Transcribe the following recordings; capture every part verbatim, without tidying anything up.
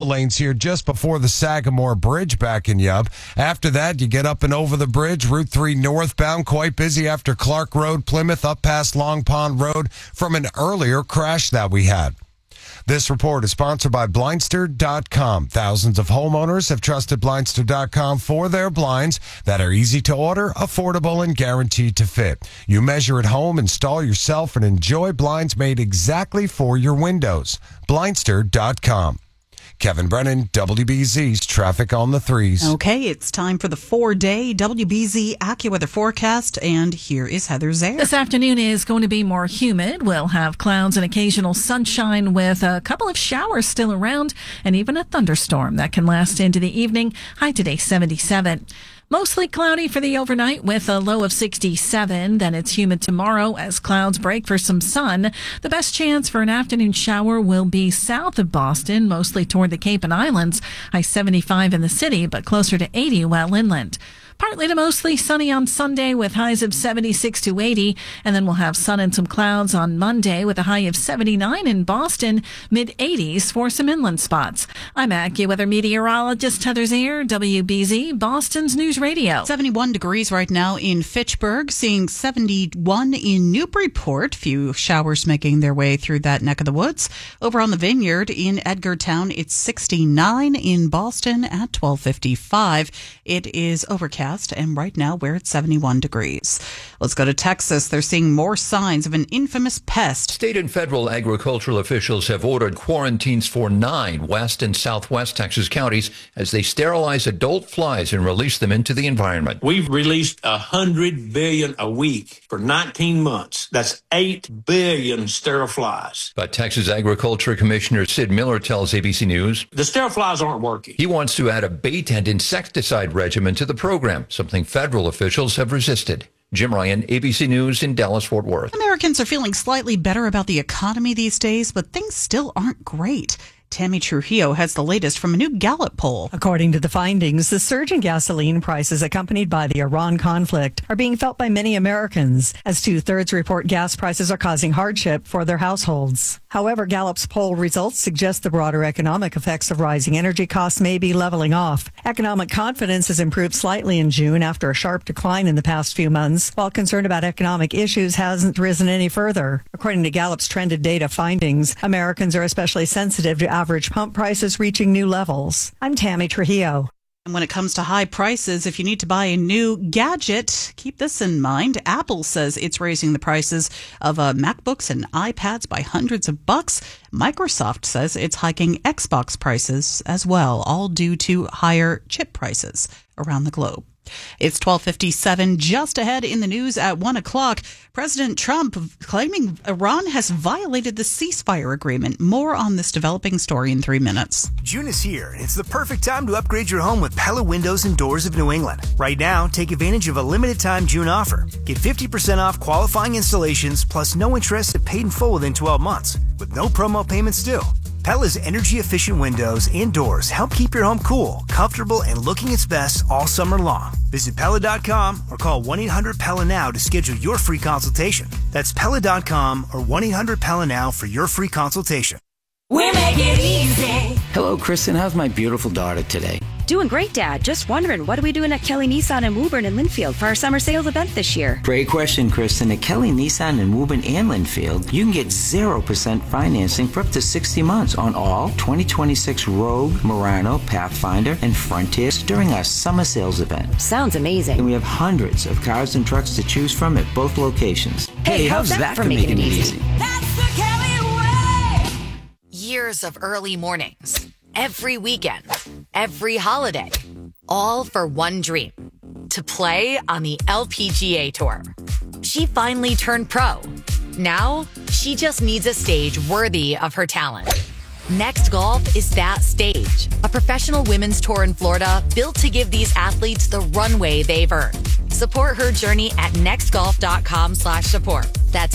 lanes here just before the Sagamore Bridge backing you up. After that, you get up and over the bridge, Route three northbound, quite busy after Clark Road, Plymouth, up past Long Pond Road from an earlier crash that we had. This report is sponsored by Blindster dot com. Thousands of homeowners have trusted Blindster dot com for their blinds that are easy to order, affordable, and guaranteed to fit. You measure at home, install yourself, and enjoy blinds made exactly for your windows. Blindster dot com. Kevin Brennan, W B Z's Traffic on the Threes. Okay, it's time for the four-day W B Z AccuWeather forecast, and here is Heather Zaire. This afternoon is going to be more humid. We'll have clouds and occasional sunshine with a couple of showers still around and even a thunderstorm that can last into the evening. High today, seventy-seven. Mostly cloudy for the overnight with a low of sixty-seven. Then it's humid tomorrow as clouds break for some sun. The best chance for an afternoon shower will be south of Boston, mostly toward the Cape and Islands. High seventy-five in the city, but closer to eighty well inland. Partly to mostly sunny on Sunday with highs of seventy-six to eighty. And then we'll have sun and some clouds on Monday with a high of seventy-nine in Boston, mid eighties for some inland spots. I'm AccuWeather meteorologist Heather Zaire, W B Z, Boston's News Radio. seventy-one degrees right now in Fitchburg, seeing seventy-one in Newburyport. Few showers making their way through that neck of the woods. Over on the Vineyard in Edgartown, it's sixty-nine. In Boston at twelve fifty-five. It is overcast, and right now we're at seventy-one degrees. Let's go to Texas. They're seeing more signs of an infamous pest. State and federal agricultural officials have ordered quarantines for nine west and southwest Texas counties as they sterilize adult flies and release them into the environment. We've released one hundred billion a week for nineteen months. That's eight billion sterile flies. But Texas Agriculture Commissioner Sid Miller tells A B C News the sterile flies aren't working. He wants to add a bait and insecticide regimen to the program, something federal officials have resisted. Jim Ryan, A B C News in Dallas-Fort Worth. Americans are feeling slightly better about the economy these days, but things still aren't great. Tammy Trujillo has the latest from a new Gallup poll. According to the findings, the surge in gasoline prices accompanied by the Iran conflict are being felt by many Americans, as two-thirds report gas prices are causing hardship for their households. However, Gallup's poll results suggest the broader economic effects of rising energy costs may be leveling off. Economic confidence has improved slightly in June after a sharp decline in the past few months, while concern about economic issues hasn't risen any further. According to Gallup's trended data findings, Americans are especially sensitive to average pump prices reaching new levels. I'm Tammy Trujillo. And when it comes to high prices, if you need to buy a new gadget, keep this in mind. Apple says it's raising the prices of uh, MacBooks and iPads by hundreds of bucks. Microsoft says it's hiking Xbox prices as well, all due to higher chip prices around the globe. It's twelve fifty-seven, just ahead in the news at one o'clock. President Trump claiming Iran has violated the ceasefire agreement. More on this developing story in three minutes. June is here, and it's the perfect time to upgrade your home with Pella Windows and Doors of New England. Right now, take advantage of a limited-time June offer. Get fifty percent off qualifying installations, plus no interest if paid in full within twelve months, with no promo payments due. Pella's energy-efficient windows and doors help keep your home cool, comfortable, and looking its best all summer long. Visit Pella dot com or call one eight hundred Pella now to schedule your free consultation. That's Pella dot com or one eight hundred Pella now for your free consultation. We make it easy. Hello, Kristen. How's my beautiful daughter today? Doing great, Dad. Just wondering, what are we doing at Kelly Nissan in Woburn and Linfield for our summer sales event this year? Great question, Kristen. At Kelly Nissan in Woburn and Linfield, you can get zero percent financing for up to sixty months on all twenty twenty-six Rogue, Murano, Pathfinder, and Frontiers during our summer sales event. Sounds amazing. And we have hundreds of cars and trucks to choose from at both locations. Hey, how's, how's that, that for making, making it easy? easy? That's the Kelly way! Years of early mornings, every weekend, every holiday, all for one dream, to play on the L P G A Tour. She finally turned pro. Now, she just needs a stage worthy of her talent. Next Golf is that stage, a professional women's tour in Florida built to give these athletes the runway they've earned. Support her journey at nextgolf.com slash support. That's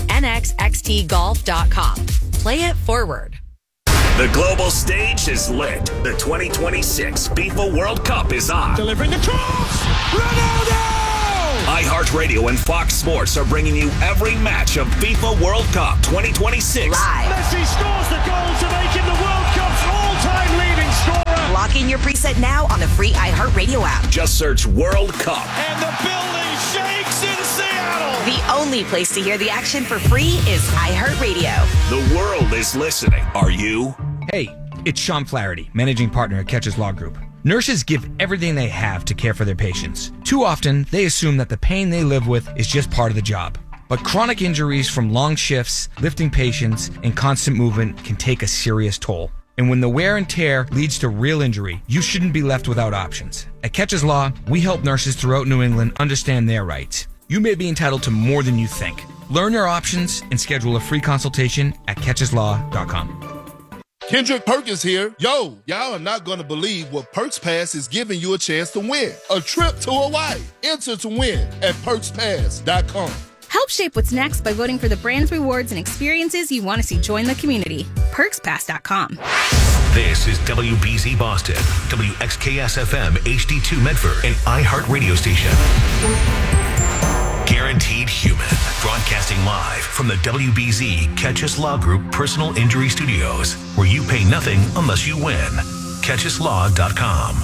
nxxtgolf dot com. Play it forward. The global stage is lit. The twenty twenty-six FIFA World Cup is on. Delivering the cross! Ronaldo! iHeartRadio and Fox Sports are bringing you every match of FIFA World Cup twenty twenty-six. Live. Messi scores the goal to make him the World Cup's all-time leading scorer. right now on the free iHeartRadio app. Just search World Cup. And the building shakes in Seattle. The only place to hear the action for free is iHeartRadio. The world is listening. Are you? Hey, it's Sean Flaherty, managing partner at Catches Law Group. Nurses give everything they have to care for their patients. Too often, they assume that the pain they live with is just part of the job. But chronic injuries from long shifts, lifting patients, and constant movement can take a serious toll. And when the wear and tear leads to real injury, you shouldn't be left without options. At Catches Law, we help nurses throughout New England understand their rights. You may be entitled to more than you think. Learn your options and schedule a free consultation at catches law dot com. Kendrick Perkins here. Yo, y'all are not going to believe what Perks Pass is giving you a chance to win. A trip to Hawaii. Enter to win at perks pass dot com. Help shape what's next by voting for the brands, rewards, and experiences you want to see join the community. perks pass dot com. This is W B Z Boston, W X K S F M H D two Medford, and iHeart Radio Station. Guaranteed Human, broadcasting live from the W B Z Catches Law Group Personal Injury Studios, where you pay nothing unless you win. catches law dot com.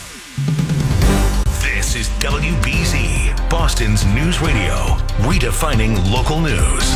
This is W B Z, Boston's news radio, redefining local news.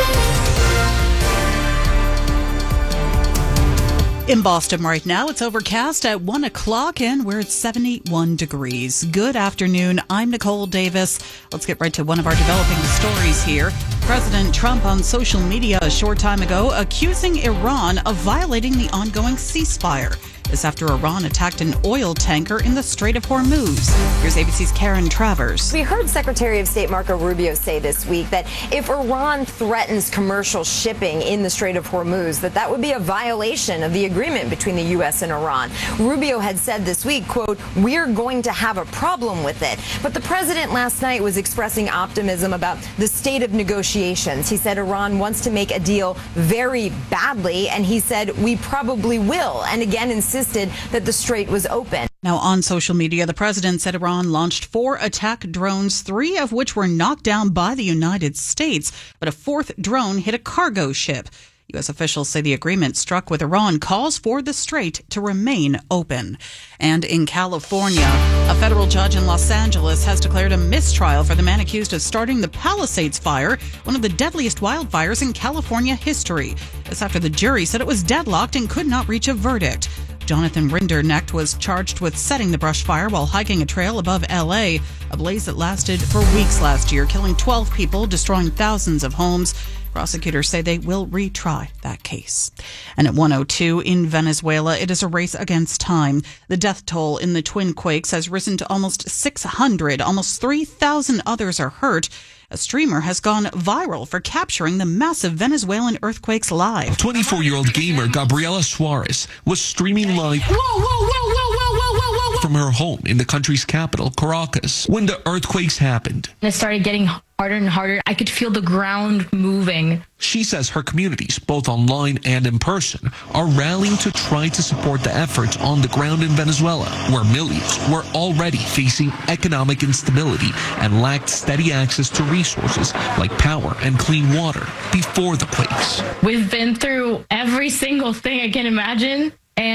In Boston right now, it's overcast at one o'clock and we're at seventy-one degrees. Good afternoon. I'm Nicole Davis. Let's get right to one of our developing stories here. President Trump on social media a short time ago accusing Iran of violating the ongoing ceasefire. This after Iran attacked an oil tanker in the Strait of Hormuz. Here's A B C's Karen Travers. We heard Secretary of State Marco Rubio say this week that if Iran threatens commercial shipping in the Strait of Hormuz, that that would be a violation of the agreement between the U S and Iran. Rubio had said this week, quote, "We're going to have a problem with it." But the president last night was expressing optimism about the state of negotiations. He said Iran wants to make a deal very badly, and he said we probably will, and again insisted that the strait was open. Now, on social media, the president said Iran launched four attack drones, three of which were knocked down by the United States, but a fourth drone hit a cargo ship. U S officials say the agreement struck with Iran calls for the strait to remain open. And in California, a federal judge in Los Angeles has declared a mistrial for the man accused of starting the Palisades Fire, one of the deadliest wildfires in California history. This after the jury said it was deadlocked and could not reach a verdict. Jonathan Rinderknecht was charged with setting the brush fire while hiking a trail above L A, a blaze that lasted for weeks last year, killing twelve people, destroying thousands of homes. Prosecutors say they will retry that case. And at one oh two in Venezuela, it is a race against time. The death toll in the twin quakes has risen to almost six hundred. Almost three thousand others are hurt. A streamer has gone viral for capturing the massive Venezuelan earthquakes live. twenty-four-year-old gamer Gabriela Suarez was streaming live whoa, whoa, whoa, whoa, whoa, whoa, whoa, whoa, from her home in the country's capital, Caracas, when the earthquakes happened. It started getting harder and harder. I could feel the ground moving. She says her communities, both online and in person, are rallying to try to support the efforts on the ground in Venezuela, where millions were already facing economic instability and lacked steady access to resources like power and clean water before the quakes. We've been through every single thing I can imagine,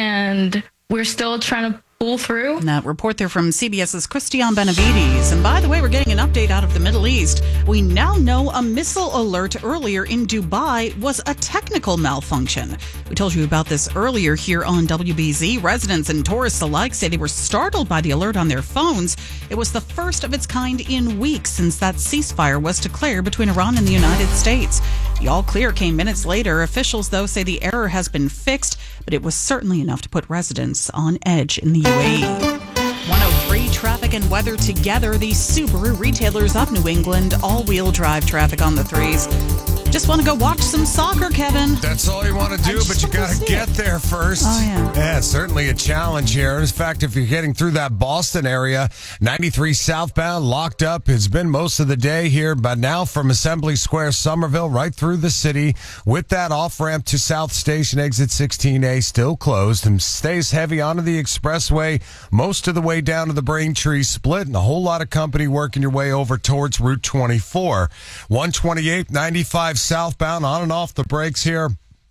and we're still trying to pull through. And that report there from CBS's Christian Benavides. And by the way, we're getting an update out of the Middle East. We now know a missile alert earlier in Dubai was a technical malfunction. We told you about this earlier here on W B Z. Residents and tourists alike say they were startled by the alert on their phones. It was the first of its kind in weeks since that ceasefire was declared between Iran and the United States. The all clear came minutes later. Officials, though, say the error has been fixed, but it was certainly enough to put residents on edge in the U A E. one oh three traffic and weather together. The Subaru retailers of New England, all-wheel drive traffic on the threes. Just want to go watch some soccer, Kevin. That's all you want to do, but you got to get there first. Oh, yeah. Yeah, it's certainly a challenge here. In fact, if you're getting through that Boston area, ninety-three southbound locked up. It's been most of the day here, but now from Assembly Square, Somerville, right through the city, with that off-ramp to South Station, exit sixteen A still closed, and stays heavy onto the expressway most of the way down to the Braintree split, and a whole lot of company working your way over towards Route twenty-four. one twenty-eight, ninety-five southbound on and off the brakes here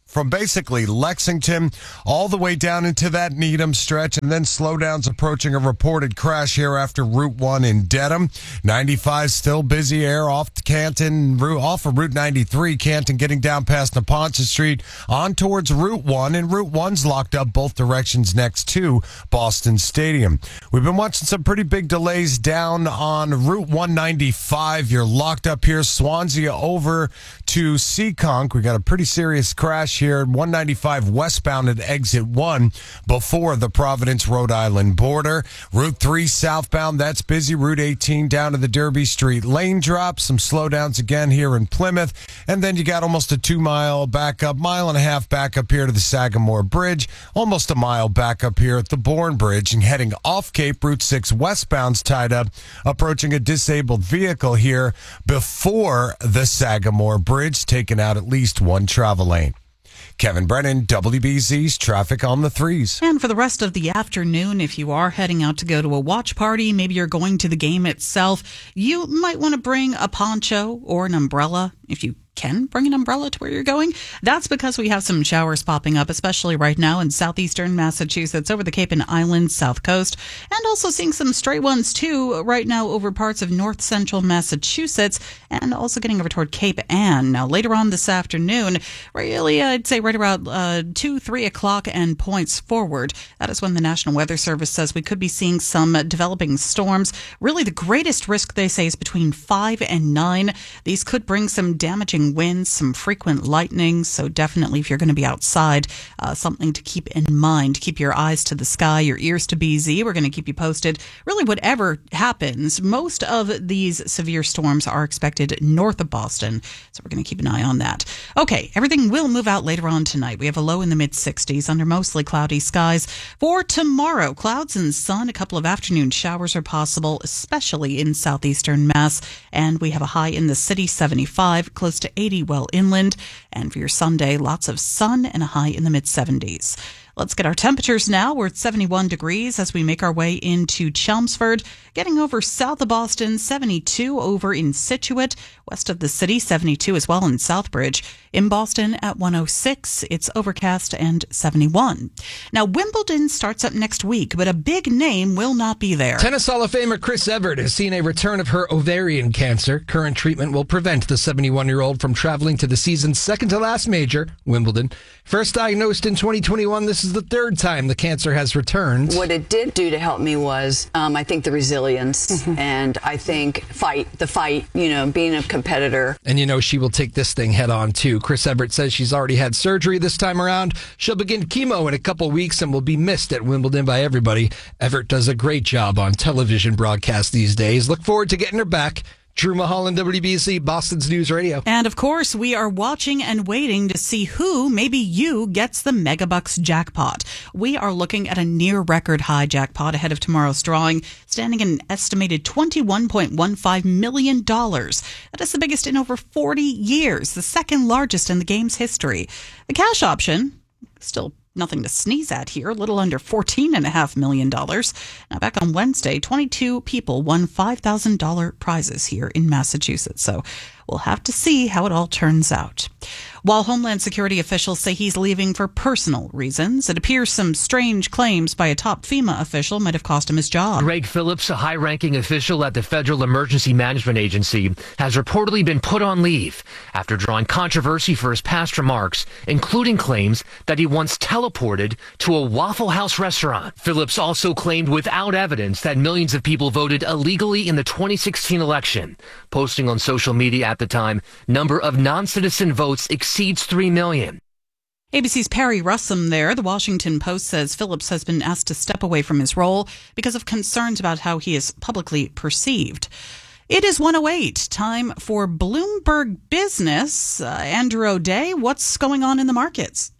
from basically Lexington all the way down into that Needham stretch, and then slowdowns approaching a reported crash here after Route one in Dedham. ninety-five still busy air off Canton, off of Route ninety-three, Canton getting down past Neponset Street on towards Route one, and Route one's locked up both directions next to Boston Stadium. We've been watching some pretty big delays down on Route one ninety-five. You're locked up here, Swansea over to Seekonk. We got a pretty serious crash here, one ninety-five westbound at exit one before the Providence, Rhode Island border. Route three southbound, that's busy. Route eighteen down to the Derby Street lane drop. Some slowdowns again here in Plymouth. And then you got almost a two mile backup, mile and a half back up here to the Sagamore Bridge, almost a mile back up here at the Bourne Bridge, and heading off Cape. Route six westbound's tied up, approaching a disabled vehicle here before the Sagamore Bridge, taking out at least one travel lane. Kevin Brennan, W B Z's Traffic on the Threes. And for the rest of the afternoon, if you are heading out to go to a watch party, maybe you're going to the game itself, you might want to bring a poncho or an umbrella if you can bring an umbrella to where you're going. That's because we have some showers popping up, especially right now in southeastern Massachusetts, over the Cape and Islands, South Coast, and also seeing some stray ones too right now over parts of north central Massachusetts, and also getting over toward Cape Ann. Now later on this afternoon, really I'd say right around uh, two, three o'clock and points forward, that is when the National Weather Service says we could be seeing some developing storms. Really the greatest risk, they say, is between five and nine. These could bring some damaging winds, some frequent lightning. So definitely if you're going to be outside, uh, something to keep in mind. Keep your eyes to the sky, your ears to B Z. We're going to keep you posted. Really, whatever happens, most of these severe storms are expected north of Boston. So we're going to keep an eye on that. Okay, everything will move out later on tonight. We have a low in the mid sixties under mostly cloudy skies. For tomorrow, clouds and sun. A couple of afternoon showers are possible, especially in southeastern Mass. And we have a high in the city, seventy-five, close to eighty well inland. And for your Sunday, lots of sun and a high in the mid seventies. Let's get our temperatures now. We're at seventy-one degrees as we make our way into Chelmsford. Getting over south of Boston, seventy-two over in Scituate. West of the city, seventy-two as well in Southbridge. In Boston at one oh six, it's overcast and seventy-one. Now, Wimbledon starts up next week, but a big name will not be there. Tennis Hall of Famer Chris Evert has seen a return of her ovarian cancer. Current treatment will prevent the seventy-one-year-old from traveling to the season's second-to-last major, Wimbledon. First diagnosed in twenty twenty-one, this is the third time the cancer has returned. What it did do to help me was, um, I think, the resilience, mm-hmm. and I think fight, the fight, you know, being a competitor. And you know she will take this thing head on, too. Chris Evert says she's already had surgery this time around. She'll begin chemo in a couple weeks and will be missed at Wimbledon by everybody. Evert does a great job on television broadcasts these days. Look forward to getting her back. Drew Mulholland, W B C, Boston's News Radio. And of course, we are watching and waiting to see who, maybe you, gets the Megabucks jackpot. We are looking at a near record high jackpot ahead of tomorrow's drawing, standing at an estimated twenty-one point one five million dollars. That is the biggest in over forty years, the second largest in the game's history. The cash option, still nothing to sneeze at here, a little under fourteen point five million dollars. Now, back on Wednesday, twenty-two people won five thousand dollars prizes here in Massachusetts. So we'll have to see how it all turns out. While Homeland Security officials say he's leaving for personal reasons, it appears some strange claims by a top FEMA official might have cost him his job. Greg Phillips, a high-ranking official at the Federal Emergency Management Agency, has reportedly been put on leave after drawing controversy for his past remarks, including claims that he once teleported to a Waffle House restaurant. Phillips also claimed without evidence that millions of people voted illegally in the twenty sixteen election, posting on social media at the time, number of non-citizen votes exceeds three million. A B C's Perry Russum there. The Washington Post says Phillips has been asked to step away from his role because of concerns about how he is publicly perceived. It is one oh eight. Time for Bloomberg Business. Uh, Andrew O'Day, what's going on in the markets?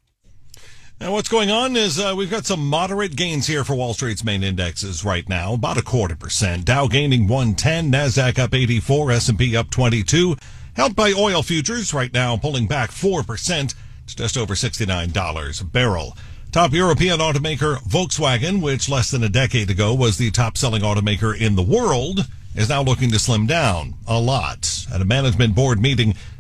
Now, what's going on is uh, we've got some moderate gains here for Wall Street's main indexes right now, about a quarter percent. Dow gaining one ten, NASDAQ up eighty-four, S and P up twenty-two. Helped by oil futures right now pulling back four percent. It's just over sixty-nine dollars a barrel. Top European automaker Volkswagen, which less than a decade ago was the top-selling automaker in the world, is now looking to slim down a lot. At a management board meeting,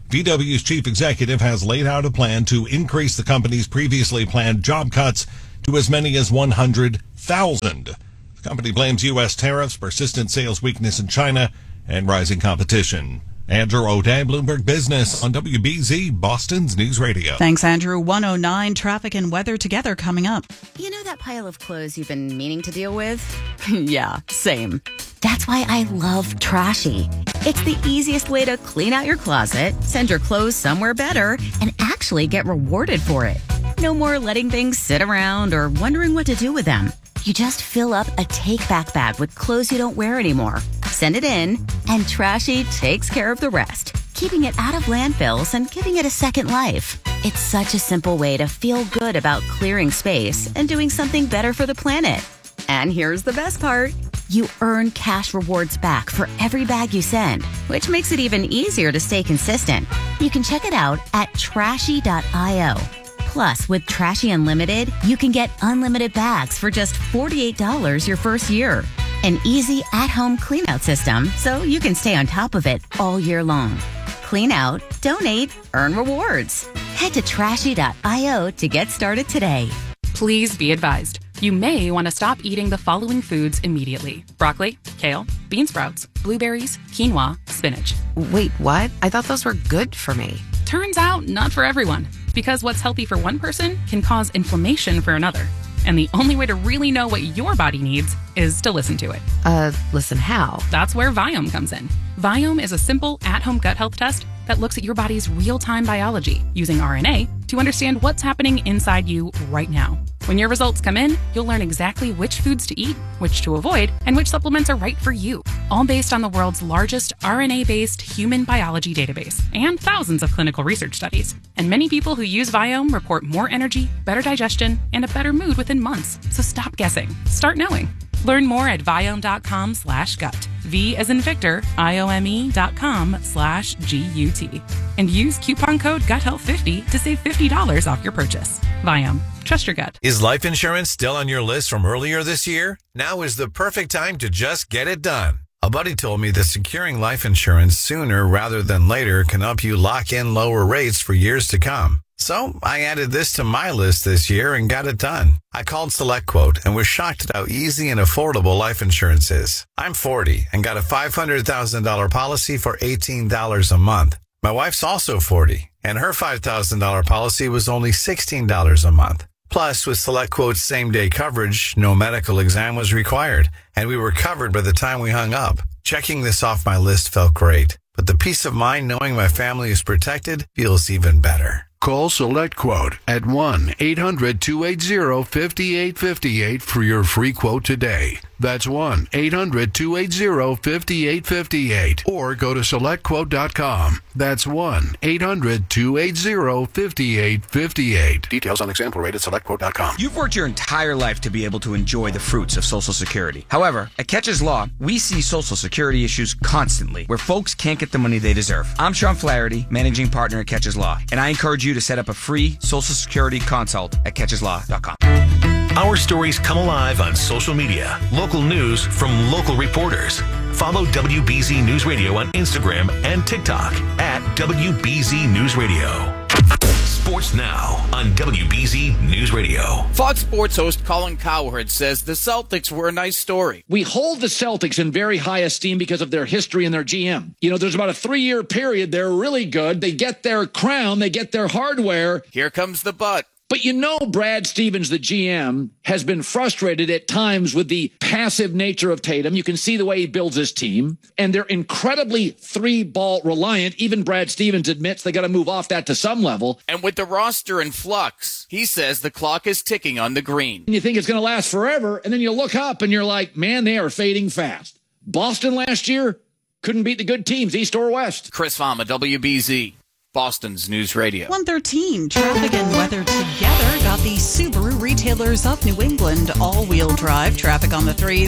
V W's chief executive has laid out a plan to increase the company's previously planned job cuts to as many as one hundred thousand. The company blames U S tariffs, persistent sales weakness in China, and rising competition. Andrew O'Day, Bloomberg Business on W B Z, Boston's News Radio. Thanks, Andrew. one oh nine, traffic and weather together coming up. You know that pile of clothes you've been meaning to deal with? Yeah, same. That's why I love Trashy. It's the easiest way to clean out your closet, send your clothes somewhere better, and actually get rewarded for it. No more letting things sit around or wondering what to do with them. You just fill up a take-back bag with clothes you don't wear anymore. Send it in, and Trashy takes care of the rest, keeping it out of landfills and giving it a second life. It's such a simple way to feel good about clearing space and doing something better for the planet. And here's the best part. You earn cash rewards back for every bag you send, which makes it even easier to stay consistent. You can check it out at trashy dot io. Plus, with Trashy Unlimited, you can get unlimited bags for just forty-eight dollars your first year. An easy at-home clean-out system so you can stay on top of it all year long. Clean out, donate, earn rewards. Head to trashy dot io to get started today. Please be advised. You may want to stop eating the following foods immediately. Broccoli, kale, bean sprouts, blueberries, quinoa, spinach. Wait, what? I thought those were good for me. Turns out, not for everyone. Because what's healthy for one person can cause inflammation for another. And the only way to really know what your body needs is to listen to it. Uh, listen how? That's where Viome comes in. Viome is a simple at-home gut health test that looks at your body's real-time biology using R N A to understand what's happening inside you right now. When your results come in, you'll learn exactly which foods to eat, which to avoid, and which supplements are right for you. All based on the world's largest R N A-based human biology database and thousands of clinical research studies. And many people who use Viome report more energy, better digestion, and a better mood within months. So stop guessing. Start knowing. Learn more at Viome.com slash gut. V as in Victor, I-O-M-E dot com slash G-U-T. And use coupon code gut health fifty to save fifty dollars off your purchase. Viome. Trust your gut. Is life insurance still on your list from earlier this year? Now is the perfect time to just get it done. A buddy told me that securing life insurance sooner rather than later can help you lock in lower rates for years to come. So I added this to my list this year and got it done. I called SelectQuote and was shocked at how easy and affordable life insurance is. I'm forty and got a five hundred thousand dollars policy for eighteen dollars a month. My wife's also forty and her five thousand dollars policy was only sixteen dollars a month. Plus, with SelectQuote's same-day coverage, no medical exam was required, and we were covered by the time we hung up. Checking this off my list felt great, but the peace of mind knowing my family is protected feels even better. Call SelectQuote at one eight hundred two eight zero five eight five eight for your free quote today. That's one eight hundred two eight zero five eight five eight. Or go to select quote dot com. That's one eight hundred two eight zero five eight five eight. Details on example rate at select quote dot com. You've worked your entire life to be able to enjoy the fruits of Social Security. However, at Catches Law, we see Social Security issues constantly where folks can't get the money they deserve. I'm Sean Flaherty, managing partner at Catches Law, and I encourage you to set up a free Social Security consult at catches law dot com. Our stories come alive on social media. Local news from local reporters. Follow W B Z News Radio on Instagram and TikTok at W B Z News Radio. Sports now on W B Z News Radio. Fox Sports host Colin Cowherd says the Celtics were a nice story. We hold the Celtics in very high esteem because of their history and their G M. You know, there's about a three-year period. They're really good. They get their crown. They get their hardware. Here comes the but. But you know Brad Stevens, the G M, has been frustrated at times with the passive nature of Tatum. You can see the way he builds his team. And they're incredibly three-ball reliant. Even Brad Stevens admits they got to move off that to some level. And with the roster in flux, he says the clock is ticking on the green. And you think it's going to last forever, and then you look up and you're like, man, they are fading fast. Boston last year couldn't beat the good teams, East or West. Chris Fama, W B Z. Boston's News Radio. one thirteen, traffic and weather together got the Subaru retailers of New England all-wheel drive. Traffic on the threes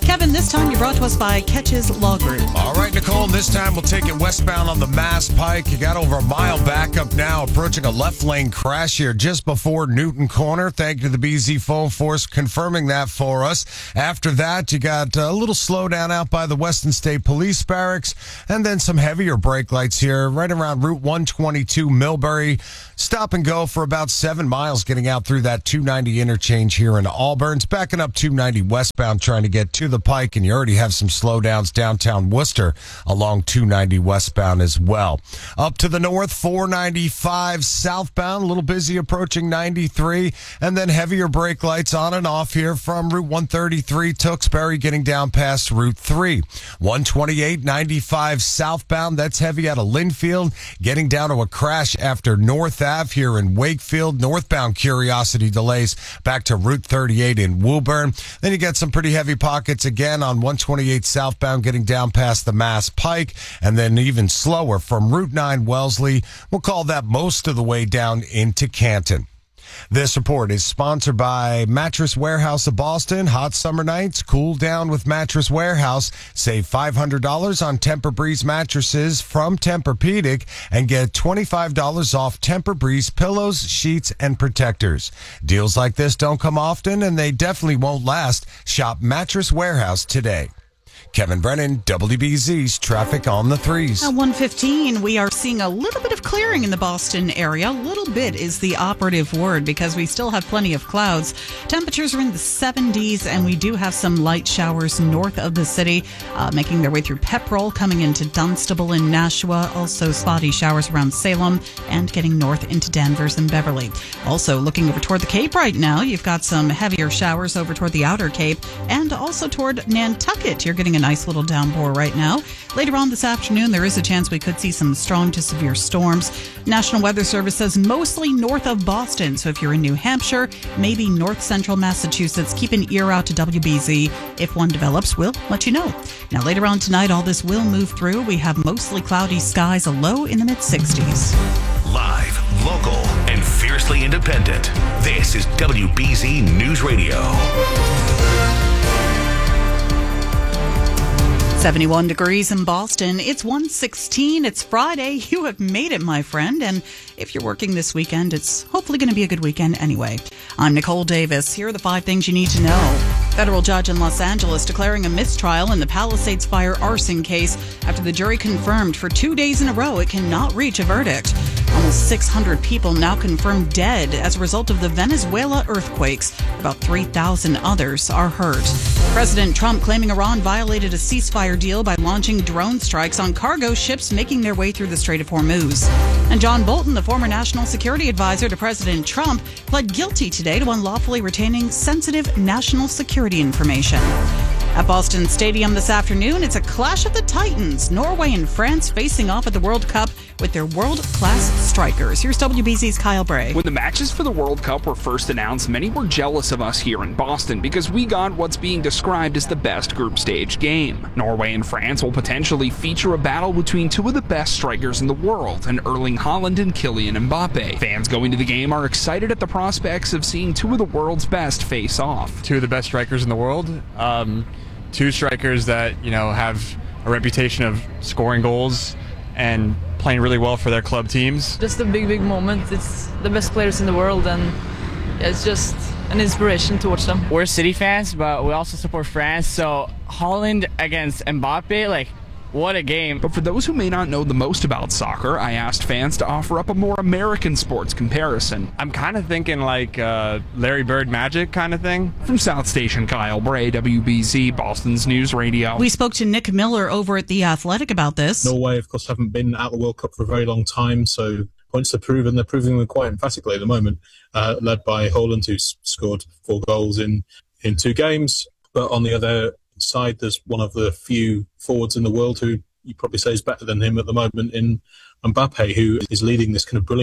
Kevin, this time you're brought to us by Catches Law Group. All right, Nicole, this time we'll take it westbound on the Mass Pike. You got over a mile back up now, approaching a left lane crash here just before Newton Corner. Thank you to the B Z Phone Force confirming that for us. After that, you got a little slowdown out by the Western State Police Barracks, and then some heavier brake lights here right around Route one twenty-two Millbury. Stop and go for about seven miles getting out through that two ninety interchange here in Auburn. It's backing up two ninety westbound trying to get to the Pike, and you already have some slowdowns downtown Worcester along two ninety westbound as well. Up to the north, four ninety-five southbound, a little busy approaching ninety-three, and then heavier brake lights on and off here from Route one thirty-three Tewksbury getting down past Route three. one twenty-eight ninety-five southbound, that's heavy out of Linfield, getting down to a crash after North Ave here in Wakefield. Northbound Curiosity delays back to Route thirty-eight in Woburn. Then you get some pretty heavy pockets again on one twenty-eight southbound getting down past the Mass Pike, and then even slower from Route nine Wellesley. We'll call that most of the way down into Canton. This report is sponsored by Mattress Warehouse of Boston. Hot summer nights, cool down with Mattress Warehouse. Save five hundred dollars on Tempur-Breeze mattresses from Tempur-Pedic and get twenty-five dollars off Tempur-Breeze pillows, sheets, and protectors. Deals like this don't come often, and they definitely won't last. Shop Mattress Warehouse today. Kevin Brennan, W B Z's Traffic on the Threes. At one fifteen, we are seeing a little bit of clearing in the Boston area. A little bit is the operative word because we still have plenty of clouds. Temperatures are in the seventies, and we do have some light showers north of the city, uh, making their way through Pepperell, coming into Dunstable and Nashua. Also spotty showers around Salem and getting north into Danvers and Beverly. Also looking over toward the Cape right now, you've got some heavier showers over toward the Outer Cape and also toward Nantucket. You're getting a nice little downpour right now. Later on this afternoon, there is a chance we could see some strong to severe storms. National Weather Service says mostly north of Boston. So if you're in New Hampshire, maybe north central Massachusetts, keep an ear out to W B Z. If one develops, we'll let you know. Now later on tonight, all this will move through. We have mostly cloudy skies, a low in the mid sixties. Live, local, and fiercely independent. This is W B Z News Radio. seventy-one degrees in Boston. It's one sixteen. It's Friday. You have made it, my friend. And if you're working this weekend, it's hopefully going to be a good weekend anyway. I'm Nicole Davis. Here are the five things you need to know. Federal judge in Los Angeles declaring a mistrial in the Palisades fire arson case after the jury confirmed for two days in a row it cannot reach a verdict. Almost six hundred people now confirmed dead as a result of the Venezuela earthquakes. About three thousand others are hurt. President Trump claiming Iran violated a ceasefire deal by launching drone strikes on cargo ships making their way through the Strait of Hormuz. And John Bolton, the former national security advisor to President Trump, pled guilty today to unlawfully retaining sensitive national security information. At Boston Stadium this afternoon, it's a clash of the Titans. Norway and France facing off at the World Cup with their world-class strikers. Here's W B Z's Kyle Bray. When the matches for the World Cup were first announced, many were jealous of us here in Boston because we got what's being described as the best group stage game. Norway and France will potentially feature a battle between two of the best strikers in the world, and Erling Haaland and Kylian Mbappe. Fans going to the game are excited at the prospects of seeing two of the world's best face off. Two of the best strikers in the world. Um, two strikers that, you know, have a reputation of scoring goals and playing really well for their club teams. Just a big, big moment. It's the best players in the world, and it's just an inspiration to watch them. We're City fans, but we also support France, so Haaland against Mbappe, like, what a game. But for those who may not know the most about soccer, I asked fans to offer up a more American sports comparison. I'm kind of thinking like uh, Larry Bird Magic kind of thing. From South Station, Kyle Bray, W B Z, Boston's News Radio. We spoke to Nick Miller over at The Athletic about this. Norway, of course, haven't been at the World Cup for a very long time, so points are proven. They're proving them quite emphatically at the moment, uh, led by Haaland, who's scored four goals in, in two games. But on the other side, there's one of the few forwards in the world who you probably say is better than him at the moment in Mbappe, who is leading this kind of brilliant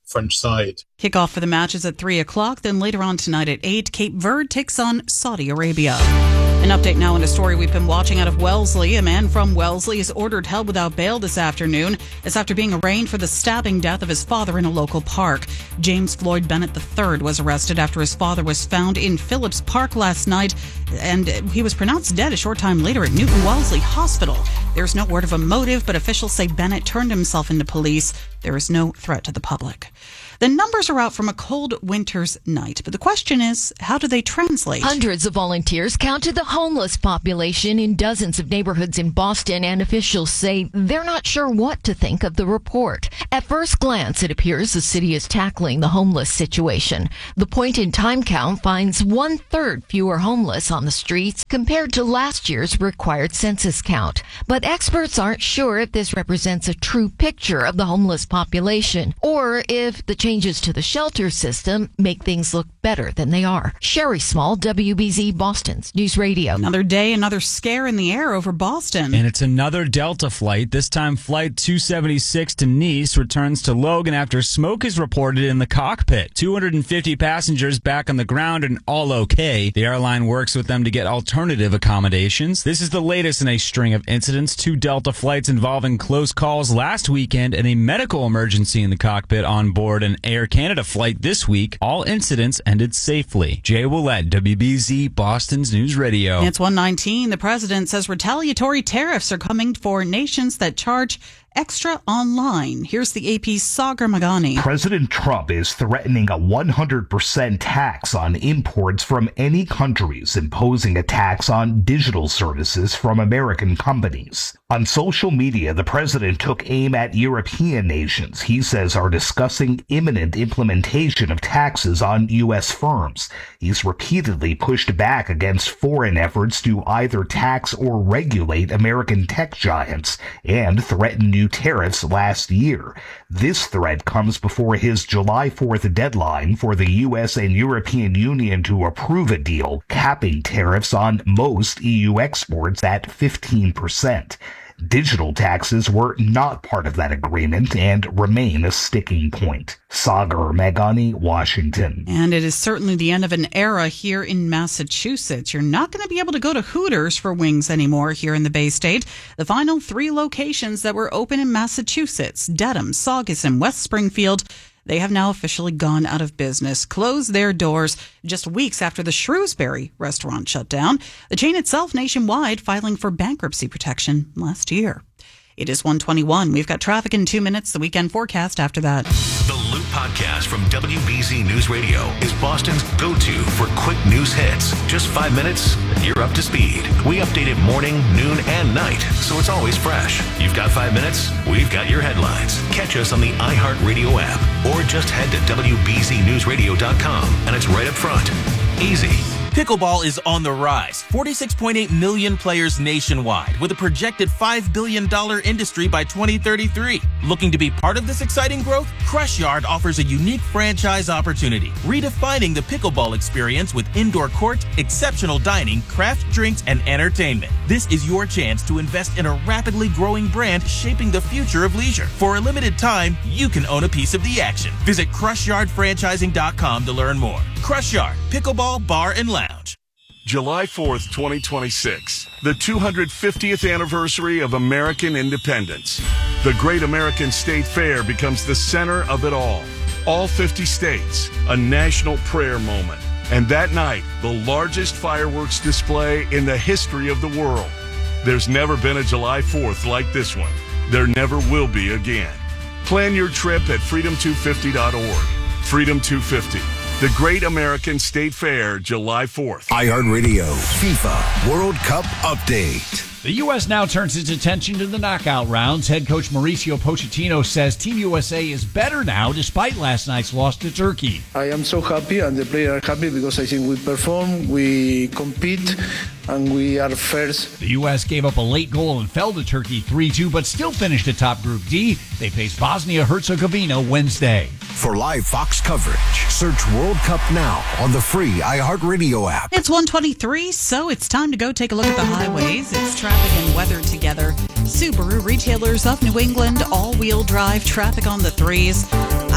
French side. Kickoff for the match is at three o'clock. Then later on tonight at eight, Cape Verde takes on Saudi Arabia. An update now on a story we've been watching out of Wellesley. A man from Wellesley is ordered held without bail this afternoon. It's after being arraigned for the stabbing death of his father in a local park. James Floyd Bennett the third was arrested after his father was found in Phillips Park last night, and he was pronounced dead a short time later at Newton Wellesley Hospital. There's no word of a motive, but officials say Bennett turned himself into police. There is no threat to the public. The numbers are out from a cold winter's night, but the question is, how do they translate? Hundreds of volunteers counted the homeless population in dozens of neighborhoods in Boston, and officials say they're not sure what to think of the report. At first glance, it appears the city is tackling the homeless situation. The point-in-time count finds one-third fewer homeless on the streets compared to last year's required census count. But experts aren't sure if this represents a true picture of the homeless population, or if the changes to the shelter system make things look better than they are. Sherry Small, W B Z Boston's News Radio. Another day, another scare in the air over Boston. And it's another Delta flight. This time, Flight two seventy-six to Nice returns to Logan after smoke is reported in the cockpit. two hundred fifty passengers back on the ground and all okay. The airline works with them to get alternative accommodations. This is the latest in a string of incidents. Two Delta flights involving close calls last weekend and a medical emergency in the cockpit on board an Air Canada flight this week. All incidents ended safely. Jay Willett, W B Z Boston's News Radio. It's one nineteen. The president says retaliatory tariffs are coming for nations that charge extra online. Here's the A P's Sagar Magani. President Trump is threatening a one hundred percent tax on imports from any countries, imposing a tax on digital services from American companies. On social media, the president took aim at European nations he says are discussing imminent implementation of taxes on U S firms. He's repeatedly pushed back against foreign efforts to either tax or regulate American tech giants and threatened new tariffs last year. This threat comes before his July fourth deadline for the U S and European Union to approve a deal capping tariffs on most E U exports at fifteen percent. Digital taxes were not part of that agreement and remain a sticking point. Sagar Magani, Washington. And it is certainly the end of an era here in Massachusetts. You're not going to be able to go to Hooters for wings anymore here in the Bay State. The final three locations that were open in Massachusetts, Dedham, Saugus, and West Springfield, they have now officially gone out of business, closed their doors just weeks after the Shrewsbury restaurant shut down. The chain itself nationwide filing for bankruptcy protection last year. It is one twenty-one. We've got traffic in two minutes, the weekend forecast after that. The Loop Podcast from W B Z News Radio is Boston's go-to for quick news hits. Just five minutes, and you're up to speed. We update it morning, noon, and night, so it's always fresh. You've got five minutes, we've got your headlines. Catch us on the iHeartRadio app, or just head to W B Z news radio dot com, and it's right up front. Easy. Pickleball is on the rise. forty-six point eight million players nationwide, with a projected five billion dollars industry by twenty thirty-three. Looking to be part of this exciting growth? Crush Yard offers a unique franchise opportunity, redefining the pickleball experience with indoor court, exceptional dining, craft drinks, and entertainment. This is your chance to invest in a rapidly growing brand shaping the future of leisure. For a limited time, you can own a piece of the action. Visit crush yard franchising dot com to learn more. Crush Yard, Pickleball Bar and Lounge. July fourth, twenty twenty-six, the two hundred fiftieth anniversary of American independence. The Great American State Fair becomes the center of it all. All fifty states, a national prayer moment. And that night, the largest fireworks display in the history of the world. There's never been a July fourth like this one. There never will be again. Plan your trip at freedom two fifty dot org. Freedom two fifty. The Great American State Fair, July fourth. iHeartRadio FIFA World Cup Update. The U S now turns its attention to the knockout rounds. Head coach Mauricio Pochettino says Team U S A is better now despite last night's loss to Turkey. I am so happy and the players are happy because I think we perform, we compete, and we are first. The U S gave up a late goal and fell to Turkey three two, but still finished atop Group D. They face Bosnia-Herzegovina Wednesday. For live Fox coverage, search World Cup now on the free iHeartRadio app. It's one twenty-three, so it's time to go take a look at the highways. It's traffic and weather together. Subaru retailers of New England, all-wheel drive traffic on the threes.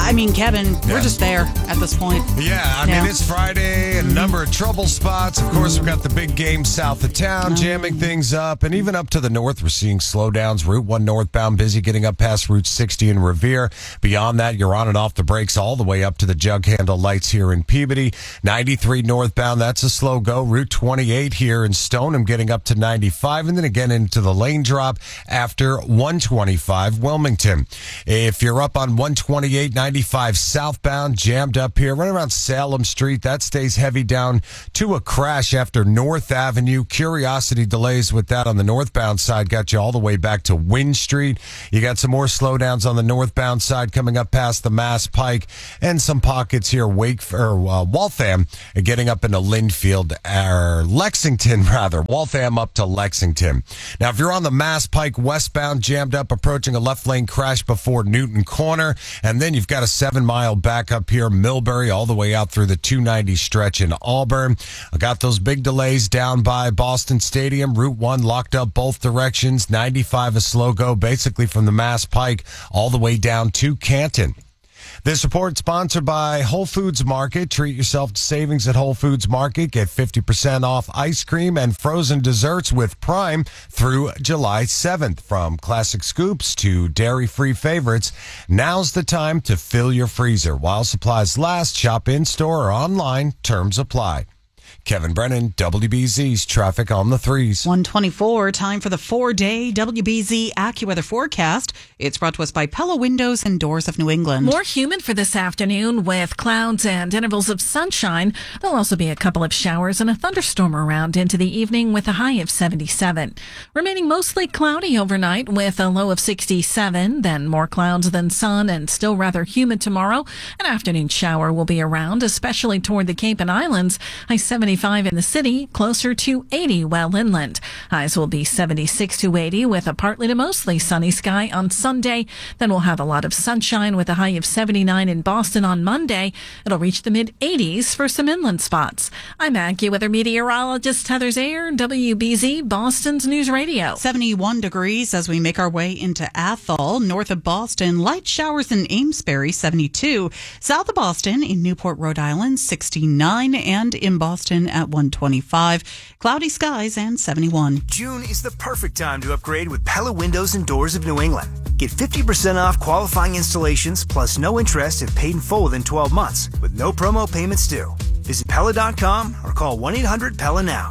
I mean, Kevin, yeah. we're just there at this point. Yeah, I yeah. mean, it's Friday, a number of trouble spots. Of course, we've got the big game south of town, oh. jamming things up. And even up to the north, we're seeing slowdowns. Route one northbound busy, getting up past Route sixty in Revere. Beyond that, you're on and off the brakes all the way up to the jug handle lights here in Peabody. ninety-three northbound, that's a slow go. Route twenty-eight here in Stoneham, getting up to ninety-five. And then again into the lane drop after one twenty-five Wilmington. If you're up on one twenty-eight ninety-five southbound, jammed up here right around Salem Street, that stays heavy down to a crash after North Avenue. Curiosity delays with that on the northbound side got you all the way back to Wynn Street. You got some more slowdowns on the northbound side coming up past the Mass Pike, and some pockets here, Wake or uh, Waltham, getting up into Linfield or Lexington rather. Waltham up to Lexington. Now, if you're on the Mass Pike westbound, jammed up, approaching a left lane crash before Newton Corner, and then you've got a seven mile back up here, Millbury, all the way out through the two ninety stretch in Auburn. I got those big delays down by Boston Stadium. Route one locked up both directions. ninety-five a slow go, basically from the Mass Pike all the way down to Canton. This report sponsored by Whole Foods Market. Treat yourself to savings at Whole Foods Market. Get fifty percent off ice cream and frozen desserts with Prime through July seventh. From classic scoops to dairy-free favorites, now's the time to fill your freezer. While supplies last, shop in-store or online. Terms apply. Kevin Brennan, W B Z's Traffic on the Threes. one twenty-four, time for the four-day W B Z AccuWeather forecast. It's brought to us by Pella Windows and Doors of New England. More humid for this afternoon with clouds and intervals of sunshine. There'll also be a couple of showers and a thunderstorm around into the evening with a high of seventy-seven. Remaining mostly cloudy overnight with a low of sixty-seven. Then more clouds than sun and still rather humid tomorrow. An afternoon shower will be around, especially toward the Cape and Islands. High seventy-five in the city, closer to eighty well inland. Highs will be seventy-six to eighty with a partly to mostly sunny sky on Sunday. Then we'll have a lot of sunshine with a high of seventy-nine in Boston on Monday. It'll reach the mid eighties for some inland spots. I'm AccuWeather meteorologist Heather Zayer, W B Z Boston's News Radio. seventy-one degrees as we make our way into Athol. North of Boston, light showers in Amesbury, seventy-two. South of Boston in Newport, Rhode Island, sixty-nine. And in Boston at one twenty-five. Cloudy skies and seventy-one. June is the perfect time to upgrade with Pella Windows and Doors of New England. Get fifty percent off qualifying installations plus no interest if paid in full within twelve months with no promo payments due. Visit Pella dot com or call one eight hundred Pella now.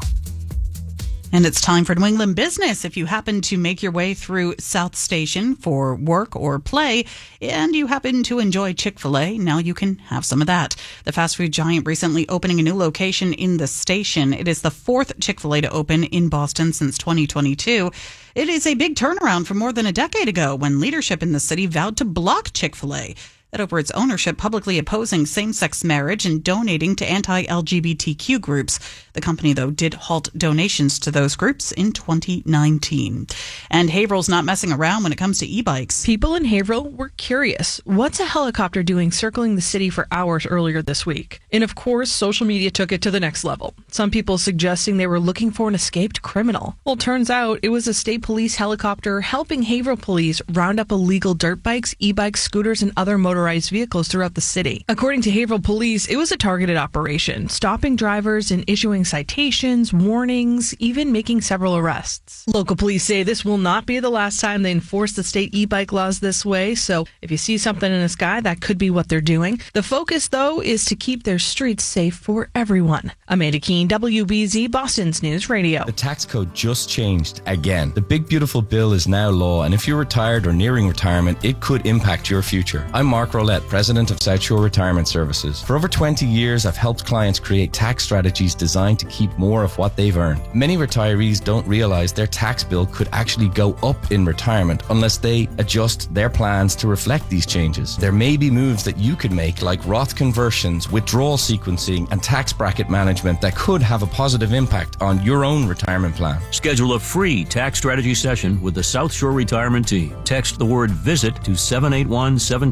And it's time for New England Business. If you happen to make your way through South Station for work or play, and you happen to enjoy Chick-fil-A, now you can have some of that. The fast food giant recently opening a new location in the station. It is the fourth Chick-fil-A to open in Boston since twenty twenty-two. It is a big turnaround from more than a decade ago when leadership in the city vowed to block Chick-fil-A. That over its ownership publicly opposing same-sex marriage and donating to anti-L G B T Q groups. The company, though, did halt donations to those groups in twenty nineteen. And Haverhill's not messing around when it comes to e-bikes. People in Haverhill were curious. What's a helicopter doing circling the city for hours earlier this week? And of course, social media took it to the next level. Some people suggesting they were looking for an escaped criminal. Well, turns out it was a state police helicopter helping Haverhill police round up illegal dirt bikes, e-bikes, scooters, and other motorized vehicles throughout the city. According to Haverhill Police, it was a targeted operation, stopping drivers and issuing citations, warnings, even making several arrests. Local police say this will not be the last time they enforce the state e-bike laws this way, so if you see something in the sky, that could be what they're doing. The focus, though, is to keep their streets safe for everyone. Amanda Keene, W B Z, Boston's News Radio. The tax code just changed again. The big beautiful bill is now law, and if you're retired or nearing retirement, it could impact your future. I'm Mark Rolette, President of South Shore Retirement Services. For over twenty years, I've helped clients create tax strategies designed to keep more of what they've earned. Many retirees don't realize their tax bill could actually go up in retirement unless they adjust their plans to reflect these changes. There may be moves that you could make, like Roth conversions, withdrawal sequencing, and tax bracket management that could have a positive impact on your own retirement plan. Schedule a free tax strategy session with the South Shore Retirement Team. Text the word VISIT to seven eight one, seven two five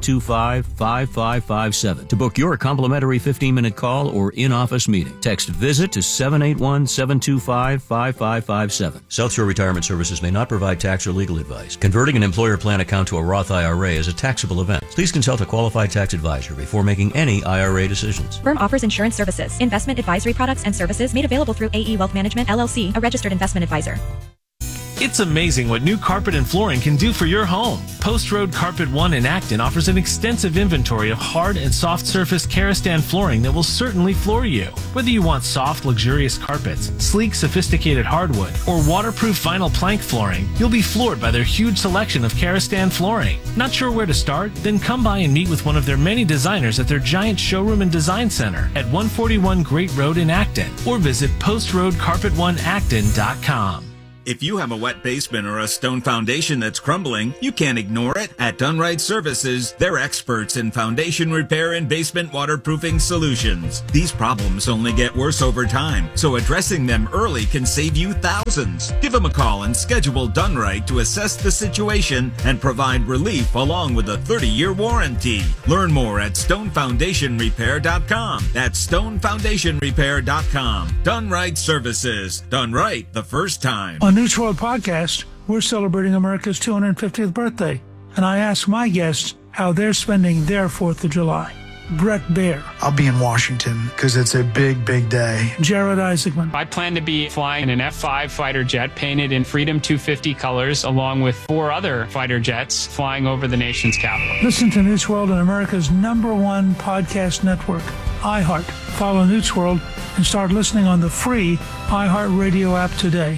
five, five five five seven to book your complimentary fifteen-minute call or in-office meeting. Text VISIT to seven eight one, seven two five, five five five seven. South Shore Retirement Services may not provide tax or legal advice. Converting an employer plan account to a Roth I R A is a taxable event. Please consult a qualified tax advisor before making any I R A decisions. Firm offers insurance services, investment advisory products and services made available through A E Wealth Management, L L C, a registered investment advisor. It's amazing what new carpet and flooring can do for your home. Post Road Carpet One in Acton offers an extensive inventory of hard and soft surface Karastan flooring that will certainly floor you. Whether you want soft, luxurious carpets, sleek, sophisticated hardwood, or waterproof vinyl plank flooring, you'll be floored by their huge selection of Karastan flooring. Not sure where to start? Then come by and meet with one of their many designers at their giant showroom and design center at one forty-one Great Road in Acton, or visit post road carpet one acton dot com. If you have a wet basement or a stone foundation that's crumbling, you can't ignore it. At Dunright Services, they're experts in foundation repair and basement waterproofing solutions. These problems only get worse over time, so addressing them early can save you thousands. Give them a call and schedule Dunright to assess the situation and provide relief along with a thirty-year warranty. Learn more at stone foundation repair dot com. That's stone foundation repair dot com. Dunright Services. Done right the first time. On News World Podcast, we're celebrating America's two hundred fiftieth birthday, and I ask my guests how they're spending their fourth of July. Brett Baer. I'll be in Washington because it's a big, big day. Jared Isaacman. I plan to be flying an F five fighter jet painted in Freedom two fifty colors, along with four other fighter jets flying over the nation's capital. Listen to News World on America's number one podcast network, iHeart. Follow News World and start listening on the free iHeart Radio app today.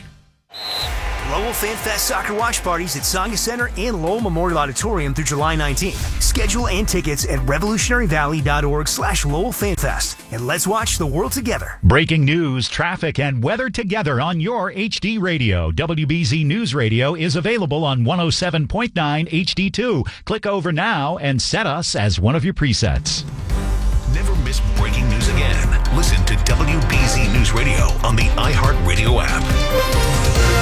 Lowell Fan Fest soccer watch parties at Saga Center and Lowell Memorial Auditorium through July nineteenth. Schedule and tickets at revolutionary valley dot org slash Lowell Fan Fest. And let's watch the world together. Breaking news, traffic, and weather together on your H D radio. W B Z News Radio is available on one oh seven point nine H D two. Click over now and set us as one of your presets. Never miss breaking news again. Listen to W B Z News Radio on the iHeartRadio app.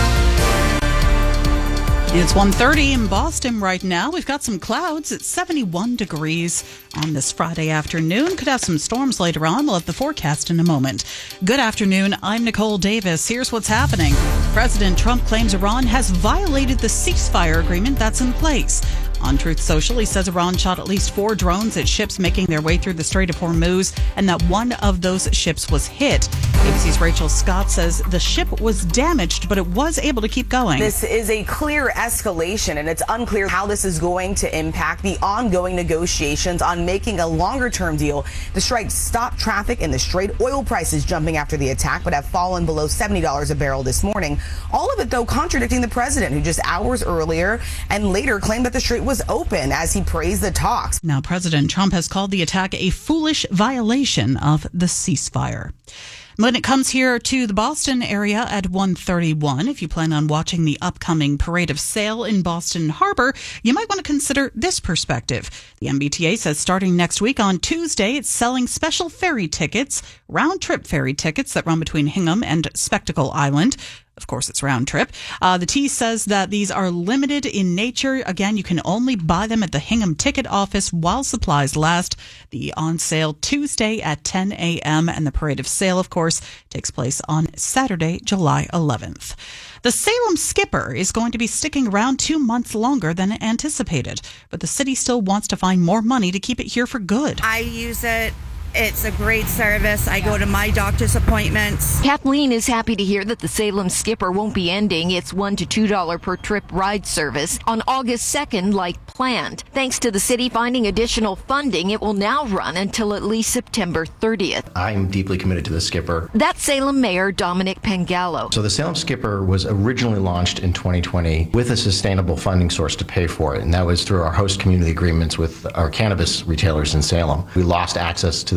It's one thirty in Boston right now. We've got some clouds. It's seventy-one degrees on this Friday afternoon. Could have some storms later on. We'll have the forecast in a moment. Good afternoon. I'm Nicole Davis. Here's what's happening. President Trump claims Iran has violated the ceasefire agreement that's in place. On Truth Social, he says Iran shot at least four drones at ships making their way through the Strait of Hormuz and that one of those ships was hit. A B C's Rachel Scott says the ship was damaged, but it was able to keep going. This is a clear escalation, and it's unclear how this is going to impact the ongoing negotiations on making a longer-term deal. The strike stopped traffic in the Strait. Oil prices jumping after the attack, but have fallen below seventy dollars a barrel this morning. All of it, though, contradicting the president, who just hours earlier and later claimed that the Strait was open as he praised the talks. Now, President Trump has called the attack a foolish violation of the ceasefire. When it comes here to the Boston area at one thirty-one, if you plan on watching the upcoming Parade of Sail in Boston Harbor, you might want to consider this perspective. The M B T A says starting next week on Tuesday, it's selling special ferry tickets, round-trip ferry tickets that run between Hingham and Spectacle Island. Of course, it's round trip. Uh, the T says that these are limited in nature. Again, you can only buy them at the Hingham ticket office while supplies last. The on sale Tuesday at ten a.m. and the Parade of Sail, of course, takes place on Saturday, July eleventh. The Salem Skipper is going to be sticking around two months longer than anticipated, but the city still wants to find more money to keep it here for good. I use it. It's a great service. I go to my doctor's appointments. Kathleen is happy to hear that the Salem Skipper won't be ending its one to two dollars per trip ride service on August second like planned. Thanks to the city finding additional funding, it will now run until at least September thirtieth. I'm deeply committed to the Skipper. That's Salem Mayor Dominic Pengallo. So the Salem Skipper was originally launched in twenty twenty with a sustainable funding source to pay for it, and that was through our host community agreements with our cannabis retailers in Salem. We lost access to that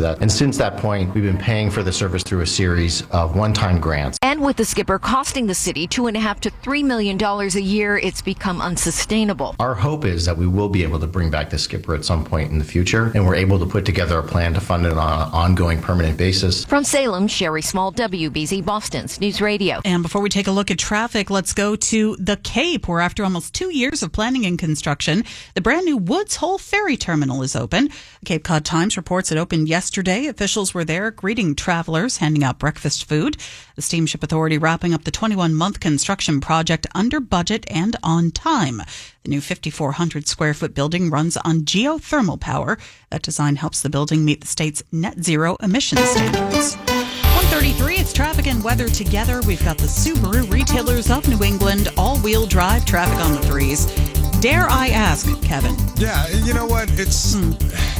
that. And since that point, we've been paying for the service through a series of one-time grants. And with the skipper costing the city two and a half to three million dollars a year, it's become unsustainable. Our hope is that we will be able to bring back the skipper at some point in the future, and we're able to put together a plan to fund it on an ongoing permanent basis. From Salem, Sherry Small, W B Z Boston's News Radio. And before we take a look at traffic, let's go to the Cape, where after almost two years of planning and construction, the brand new Woods Hole Ferry Terminal is open. Cape Cod Times reports it opened yesterday. Officials were there greeting travelers, handing out breakfast food. The Steamship Authority wrapping up the twenty-one month construction project under budget and on time. The new fifty-four hundred square foot building runs on geothermal power. That design helps the building meet the state's net zero emission standards. one thirty-three, it's traffic and weather together. We've got the Subaru Retailers of New England all-wheel drive traffic on the threes. Dare I ask, Kevin? Yeah, you know what? It's... Hmm.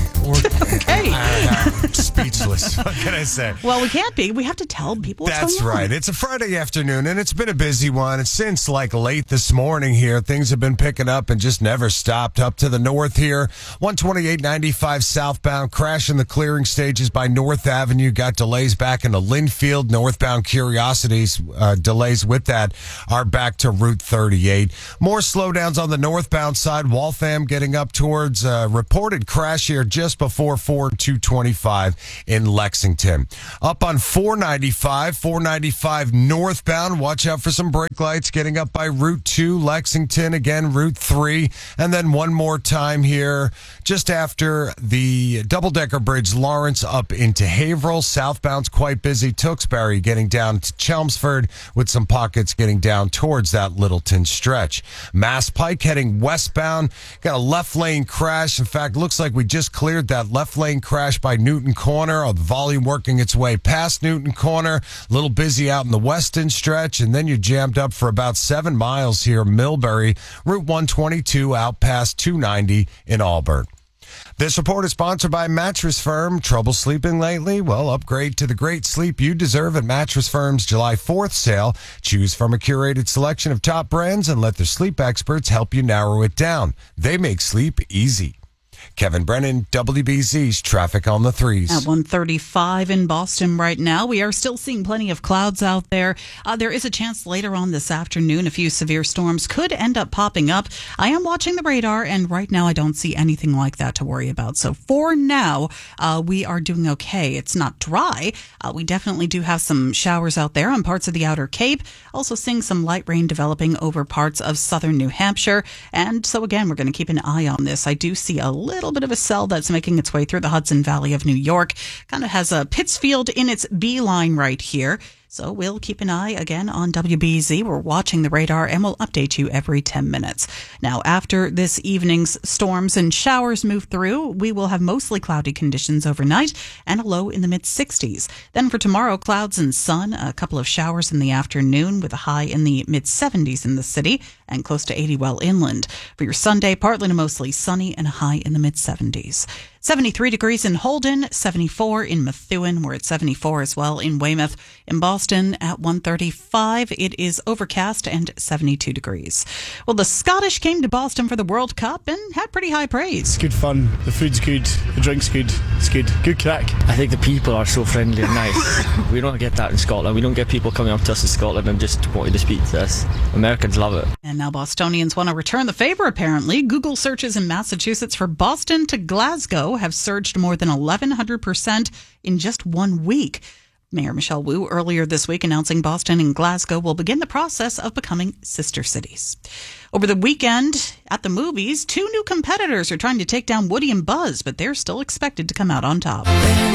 Okay. I'm speechless. What can I say? Well, we can't be. We have to tell people what's That's going on. right. It's a Friday afternoon, and it's been a busy one. Since like late this morning here, things have been picking up and just never stopped. Up to the north here, one twenty-eight ninety-five southbound, crash in the clearing stages by North Avenue. Got delays back into Linfield. Northbound Curiosities, uh, delays with that are back to Route thirty-eight. More slowdowns on the northbound side. Waltham getting up towards uh, reported crash here just before four and two twenty-five in Lexington. Up on four ninety-five, four ninety-five northbound. Watch out for some brake lights getting up by Route two, Lexington, again, Route three. And then one more time here, just after the double-decker bridge, Lawrence up into Haverhill. Southbound's quite busy. Tewksbury getting down to Chelmsford with some pockets getting down towards that Littleton stretch. Mass Pike heading westbound. Got a left lane crash. In fact, looks like we just cleared that left lane crash by Newton Corner. Oh, the volume working its way past Newton Corner. A little busy out in the western stretch, and then you're jammed up for about seven miles here, Millbury, Route one twenty-two out past two ninety in Auburn. This report is sponsored by Mattress Firm. Trouble sleeping lately? Well, upgrade to the great sleep you deserve at Mattress Firm's July fourth sale. Choose from a curated selection of top brands and let their sleep experts help you narrow it down. They make sleep easy. Kevin Brennan, W B Z's Traffic on the Threes. At one thirty-five in Boston right now, we are still seeing plenty of clouds out there. Uh, there is a chance later on this afternoon a few severe storms could end up popping up. I am watching the radar, and right now I don't see anything like that to worry about. So for now, uh, we are doing okay. It's not dry. Uh, we definitely do have some showers out there on parts of the Outer Cape. Also seeing some light rain developing over parts of southern New Hampshire. And so again, we're going to keep an eye on this. I do see a little bit of a cell that's making its way through the Hudson Valley of New York. Kind of has a Pittsfield in its beeline right here. So we'll keep an eye again on W B Z. We're watching the radar and we'll update you every ten minutes. Now, after this evening's storms and showers move through, we will have mostly cloudy conditions overnight and a low in the mid sixties. Then for tomorrow, clouds and sun, a couple of showers in the afternoon with a high in the mid seventies in the city and close to eighty well inland. For your Sunday, partly to mostly sunny and a high in the mid seventies. seventy-three degrees in Holden, seventy-four in Methuen. We're at seventy-four as well in Weymouth. In Boston at one thirty-five, it is overcast and seventy-two degrees. Well, the Scottish came to Boston for the World Cup and had pretty high praise. It's good fun. The food's good. The drink's good. It's good. Good crack. I think the people are so friendly and nice. We don't get that in Scotland. We don't get people coming up to us in Scotland and just wanting to speak to us. Americans love it. And now Bostonians want to return the favor, apparently. Google searches in Massachusetts for Boston to Glasgow have surged more than eleven hundred percent in just one week. Mayor Michelle Wu earlier this week announcing Boston and Glasgow will begin the process of becoming sister cities. Over the weekend at the movies, two new competitors are trying to take down Woody and Buzz, but they're still expected to come out on top.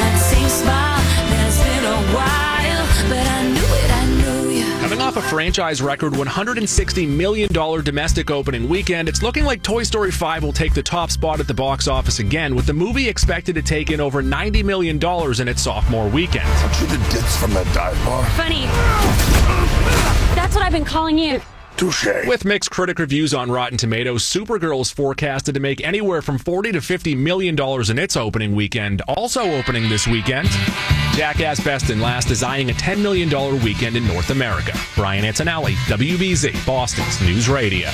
Coming off a franchise record one hundred sixty million dollars domestic opening weekend, it's looking like Toy Story five will take the top spot at the box office again, with the movie expected to take in over ninety million dollars in its sophomore weekend. Aren't you the ditz from that dive bar? Funny. That's what I've been calling you. Touché. With mixed critic reviews on Rotten Tomatoes, Supergirl is forecasted to make anywhere from forty to fifty million dollars in its opening weekend. Also opening this weekend, Jackass Best and Last is eyeing a ten million dollars weekend in North America. Brian Antonelli, W B Z, Boston's News Radio.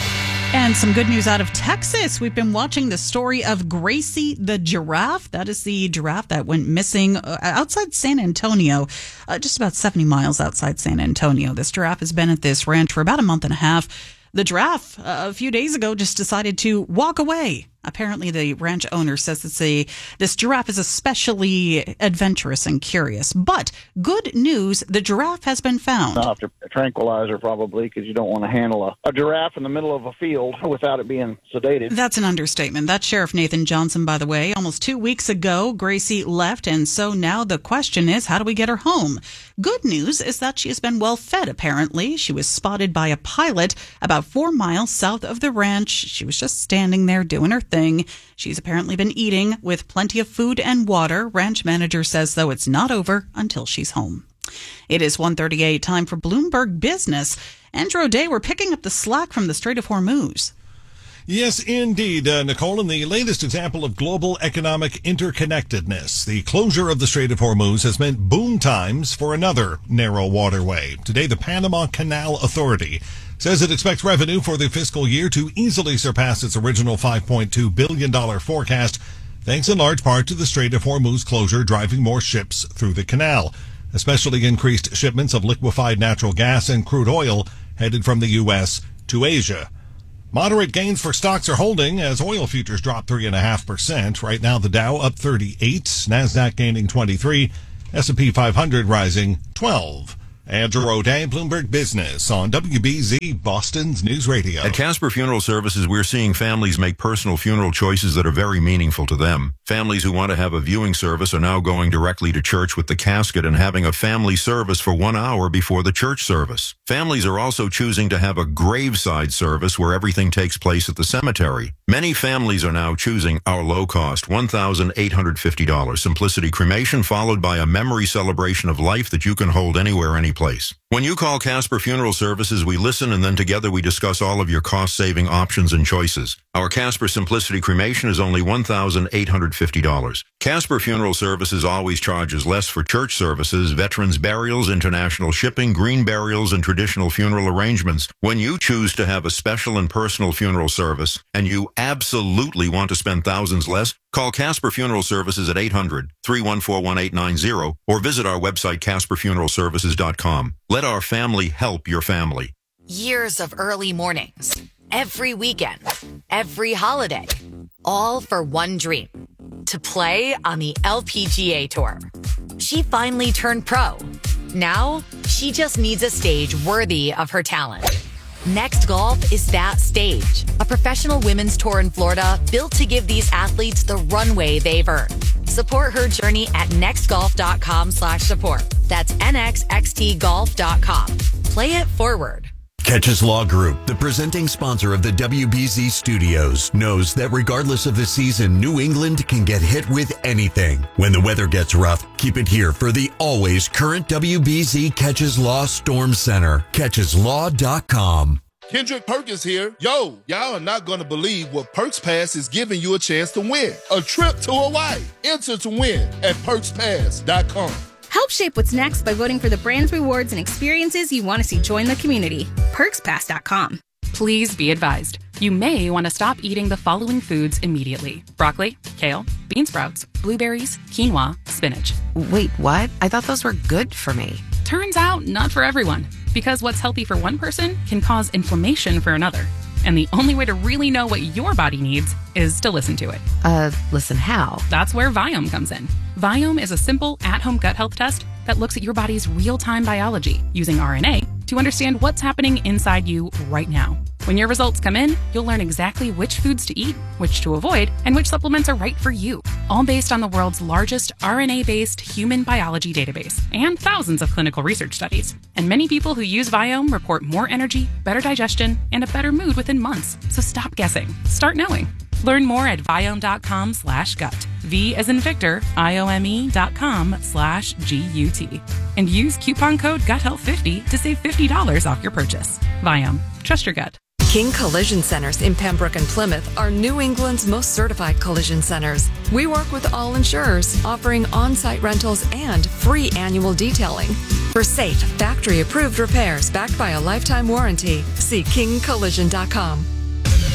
And some good news out of Texas. We've been watching the story of Gracie the giraffe. That is the giraffe that went missing outside San Antonio, uh, just about seventy miles outside San Antonio. This giraffe has been at this ranch for about a month and a half. The giraffe, uh, a few days ago, just decided to walk away. Apparently, the ranch owner says it's a, this giraffe is especially adventurous and curious. But good news, the giraffe has been found. After a tranquilizer, probably, because you don't want to handle a, a giraffe in the middle of a field without it being sedated. That's an understatement. That's Sheriff Nathan Johnson, by the way. Almost two weeks ago, Gracie left, and so now the question is, how do we get her home? Good news is that she has been well fed, apparently. She was spotted by a pilot about four miles south of the ranch. She was just standing there doing her thing. She's apparently been eating with plenty of food and water. Ranch manager says, though, it's not over until she's home. It is one thirty-eight, time for Bloomberg Business. Andrew O'Day, we're picking up the slack from the Strait of Hormuz. Yes, indeed, uh, Nicole, in the latest example of global economic interconnectedness, the closure of the Strait of Hormuz has meant boom times for another narrow waterway. Today, the Panama Canal Authority says it expects revenue for the fiscal year to easily surpass its original five point two billion dollars forecast, thanks in large part to the Strait of Hormuz closure driving more ships through the canal, especially increased shipments of liquefied natural gas and crude oil headed from the U S to Asia. Moderate gains for stocks are holding as oil futures drop three point five percent. Right now, the Dow up thirty-eight, NASDAQ gaining twenty-three, S and P five hundred rising twelve. Andrew O'Day, Bloomberg Business on W B Z, Boston's News Radio. At Casper Funeral Services, we're seeing families make personal funeral choices that are very meaningful to them. Families who want to have a viewing service are now going directly to church with the casket and having a family service for one hour before the church service. Families are also choosing to have a graveside service where everything takes place at the cemetery. Many families are now choosing our low-cost, one thousand eight hundred fifty dollars Simplicity Cremation, followed by a memory celebration of life that you can hold anywhere, any place. When you call Casper Funeral Services, we listen and then together we discuss all of your cost-saving options and choices. Our Casper Simplicity Cremation is only one thousand eight hundred fifty dollars. Casper Funeral Services always charges less for church services, veterans burials, international shipping, green burials, and traditional funeral arrangements. When you choose to have a special and personal funeral service, and you absolutely want to spend thousands less, call Casper Funeral Services at eight hundred, three one four, one eight nine zero or visit our website casper funeral services dot com. Let our family help your family. Years of early mornings, every weekend, every holiday, all for one dream, to play on the L P G A Tour. She finally turned pro. Now, she just needs a stage worthy of her talent. Next Golf is that stage, a professional women's tour in Florida built to give these athletes the runway they've earned. Support her journey at nextgolf.com slash support. That's N X X T golf dot com. Play it forward. Catches Law Group, the presenting sponsor of the W B Z studios, knows that regardless of the season, New England can get hit with anything. When the weather gets rough, keep it here for the always current W B Z Catches Law Storm Center. catches law dot com. Kendrick Perkins here. Yo, y'all are not going to believe what Perks Pass is giving you a chance to win. A trip to Hawaii. Enter to win at perks pass dot com. Help shape what's next by voting for the brands, rewards, and experiences you want to see join the community. perks pass dot com. Please be advised. You may want to stop eating the following foods immediately. Broccoli, kale, bean sprouts, blueberries, quinoa, spinach. Wait, what? I thought those were good for me. Turns out, not for everyone. Because what's healthy for one person can cause inflammation for another. And the only way to really know what your body needs is to listen to it. Uh, listen how? That's where Viome comes in. Viome is a simple, at-home gut health test that looks at your body's real-time biology using R N A to understand what's happening inside you right now. When your results come in, you'll learn exactly which foods to eat, which to avoid, and which supplements are right for you. All based on the world's largest R N A-based human biology database and thousands of clinical research studies. And many people who use Viome report more energy, better digestion, and a better mood within months. So stop guessing. Start knowing. Learn more at viome.com slash gut. V as in Victor, I-O-M-E dot com slash G-U-T. And use coupon code gut health fifty to save fifty dollars off your purchase. Viome. Trust your gut. King Collision Centers in Pembroke and Plymouth are New England's most certified collision centers. We work with all insurers, offering on-site rentals and free annual detailing. For safe, factory-approved repairs backed by a lifetime warranty, see king collision dot com.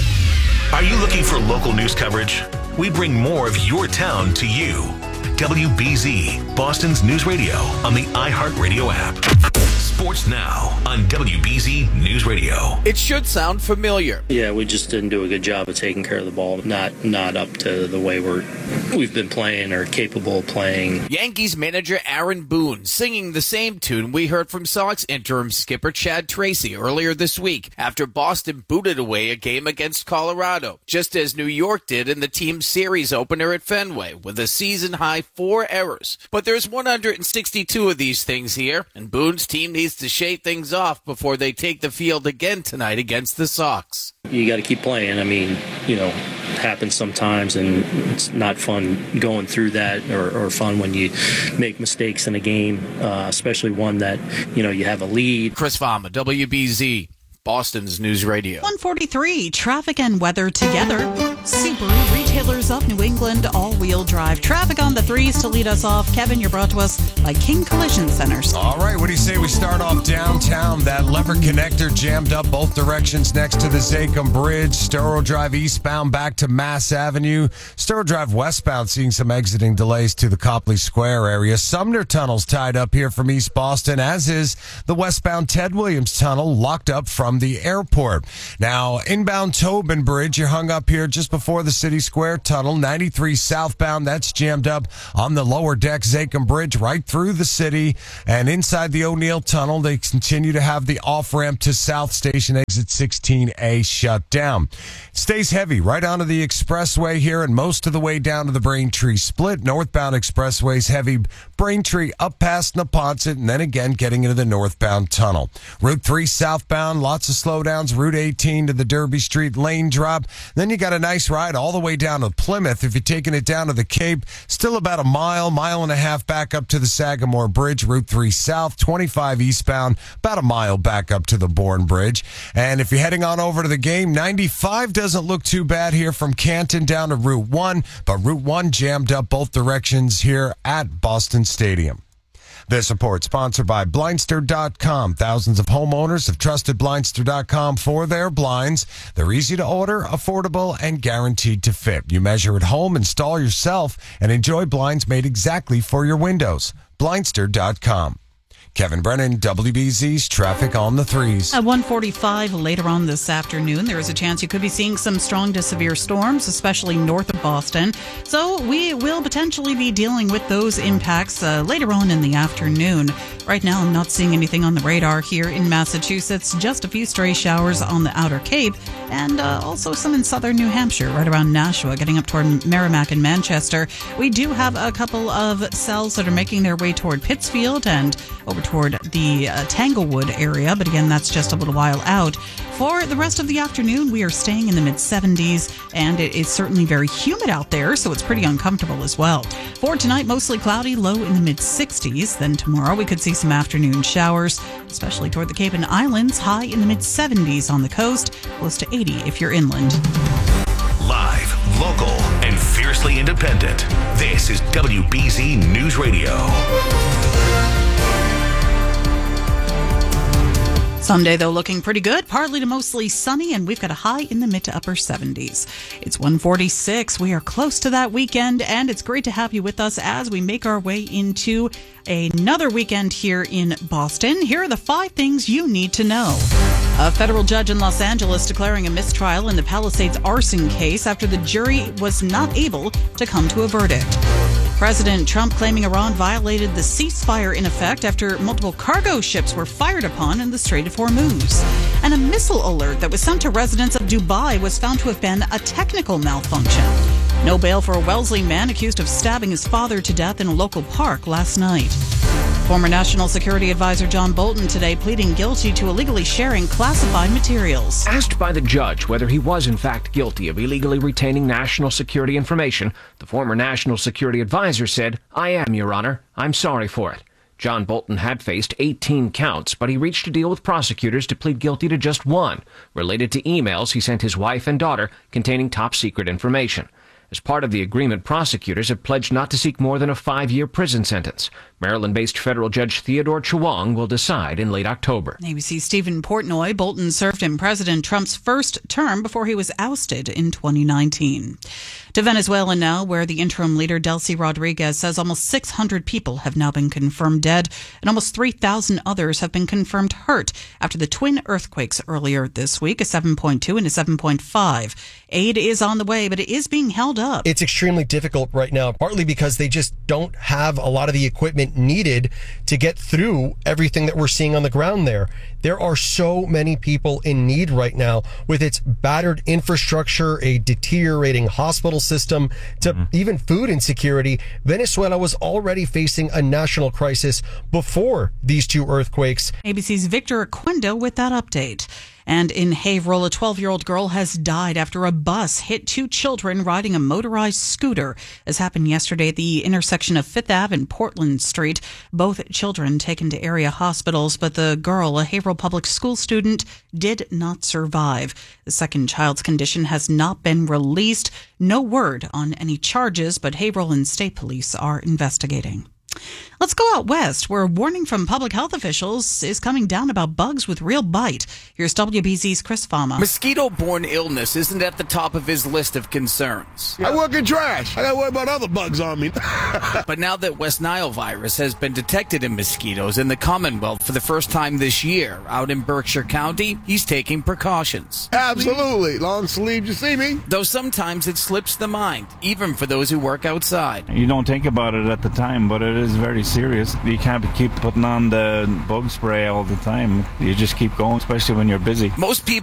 Are you looking for local news coverage? We bring more of your town to you. W B Z, Boston's news radio on the iHeartRadio app. Sports Now on W B Z News Radio. It should sound familiar. Yeah, we just didn't do a good job of taking care of the ball. Not not up to the way we're we've been playing or capable of playing. Yankees manager Aaron Boone singing the same tune we heard from Sox interim skipper Chad Tracy earlier this week after Boston booted away a game against Colorado, just as New York did in the team's series opener at Fenway with a season-high four errors. But there's one hundred sixty-two of these things here, and Boone's team needs to shake things off before they take the field again tonight against the Sox. You got to keep playing. I mean, you know, it happens sometimes, and it's not fun going through that, or, or fun when you make mistakes in a game, uh, especially one that, you know, you have a lead. Chris Fama, W B Z, Boston's News Radio. one forty-three, traffic and weather together. Subaru, retailers of New England, all-wheel drive. Traffic on the threes to lead us off. Kevin, you're brought to us by King Collision Centers. All right, what do you say we start off downtown? That lever connector jammed up both directions next to the Zachem Bridge. Storrow Drive eastbound back to Mass Avenue. Storrow Drive westbound seeing some exiting delays to the Copley Square area. Sumner Tunnel's tied up here from East Boston, as is the westbound Ted Williams Tunnel, locked up from the airport. Now, inbound Tobin Bridge, you're hung up here just before the City Square Tunnel. ninety-three southbound, that's jammed up on the lower deck Zachem Bridge right through the city. And inside the O'Neill Tunnel, they continue to have the off-ramp to South Station exit sixteen A shut down. It stays heavy right onto the expressway here and most of the way down to the Braintree Split. Northbound expressways heavy. Braintree up past Neponset and then again getting into the northbound tunnel. Route three southbound, lots of slowdowns. Route eighteen to the Derby Street lane drop. Then you got a nice ride all the way down to Plymouth. If you're taking it down to the Cape, still about a mile, mile and a half back up to the Sagamore Bridge. Route three south, twenty-five eastbound, about a mile back up to the Bourne Bridge. And if you're heading on over to the game, ninety-five doesn't look too bad here from Canton down to Route one, but Route one jammed up both directions here at Boston Stadium. This report sponsored by Blindster dot com. Thousands of homeowners have trusted Blindster dot com for their blinds. They're easy to order, affordable, and guaranteed to fit. You measure at home, install yourself, and enjoy blinds made exactly for your windows. Blindster dot com. Kevin Brennan, W B Z's Traffic on the Threes. At one forty-five later on this afternoon, there is a chance you could be seeing some strong to severe storms, especially north of Boston. So we will potentially be dealing with those impacts uh, later on in the afternoon. Right now, I'm not seeing anything on the radar here in Massachusetts. Just a few stray showers on the Outer Cape, and uh, also some in southern New Hampshire, right around Nashua, getting up toward Merrimack and Manchester. We do have a couple of cells that are making their way toward Pittsfield and over toward the uh, Tanglewood area, but again, that's just a little while out. For the rest of the afternoon, we are staying in the mid seventies, and it is certainly very humid out there, so it's pretty uncomfortable as well. For tonight, mostly cloudy, low in the mid sixties. Then tomorrow, we could see some afternoon showers, especially toward the Cape and Islands, high in the mid seventies on the coast, close to eighty if you're inland. Live, local, and fiercely independent. This is W B Z News Radio. Sunday, though, looking pretty good. Partly to mostly sunny, and we've got a high in the mid to upper seventies. It's one forty-six. We are close to that weekend, and it's great to have you with us as we make our way into another weekend here in Boston. Here are the five things you need to know. A federal judge in Los Angeles declaring a mistrial in the Palisades arson case after the jury was not able to come to a verdict. President Trump claiming Iran violated the ceasefire in effect after multiple cargo ships were fired upon in the Strait of Hormuz. And a missile alert that was sent to residents of Dubai was found to have been a technical malfunction. No bail for a Wellesley man accused of stabbing his father to death in a local park last night. Former National Security Advisor John Bolton today pleading guilty to illegally sharing classified materials. Asked by the judge whether he was in fact guilty of illegally retaining national security information, the former National Security Advisor said, "I am, Your Honor. I'm sorry for it." John Bolton had faced eighteen counts, but he reached a deal with prosecutors to plead guilty to just one, related to emails he sent his wife and daughter containing top-secret information. As part of the agreement, prosecutors have pledged not to seek more than a five-year prison sentence. Maryland-based federal judge Theodore Chewang will decide in late October. A B C's Stephen Portnoy. Bolton served in President Trump's first term before he was ousted in twenty nineteen. To Venezuela now, where the interim leader Delcy Rodriguez says almost six hundred people have now been confirmed dead and almost three thousand others have been confirmed hurt after the twin earthquakes earlier this week, a seven point two and a seven point five. Aid is on the way, but it is being held up. It's extremely difficult right now, partly because they just don't have a lot of the equipment needed to get through everything that we're seeing on the ground there. There are so many people in need right now with its battered infrastructure, a deteriorating hospital system, to mm-hmm. even food insecurity. Venezuela was already facing a national crisis before these two earthquakes. A B C's Victor Aquendo with that update. And in Haverhill, a twelve-year-old girl has died after a bus hit two children riding a motorized scooter. This happened yesterday at the intersection of Fifth Avenue and Portland Street. Both children taken to area hospitals, but the girl, a Haverhill Public School student, did not survive. The second child's condition has not been released. No word on any charges, but Haverhill and State Police are investigating. Let's go out west, where a warning from public health officials is coming down about bugs with real bite. Here's W B Z's Chris Fama. Mosquito-borne illness isn't at the top of his list of concerns. I work in trash. I gotta worry about other bugs on me. But now that West Nile virus has been detected in mosquitoes in the Commonwealth for the first time this year, out in Berkshire County, he's taking precautions. Absolutely. Long sleeve, you see me? Though sometimes it slips the mind, even for those who work outside. You don't think about it at the time, but it is very serious. You can't keep putting on the bug spray all the time. You just keep going, especially when you're busy. Most people